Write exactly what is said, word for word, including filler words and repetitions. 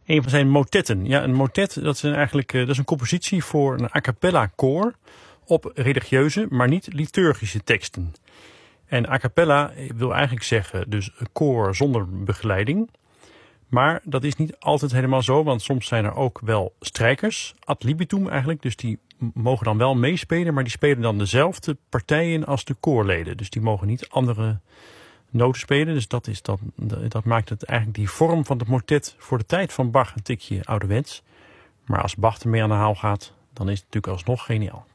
Een van zijn motetten. Ja, een motet dat is een, eigenlijk dat is een compositie voor een a cappella koor op religieuze, maar niet liturgische teksten. En a cappella wil eigenlijk zeggen dus een koor zonder begeleiding. Maar dat is niet altijd helemaal zo, want soms zijn er ook wel strijkers, ad libitum eigenlijk. Dus die mogen dan wel meespelen, maar die spelen dan dezelfde partijen als de koorleden. Dus die mogen niet andere noten spelen. Dus dat, is dan, dat maakt het eigenlijk die vorm van het motet voor de tijd van Bach een tikje ouderwets. Maar als Bach ermee aan de haal gaat, dan is het natuurlijk alsnog geniaal.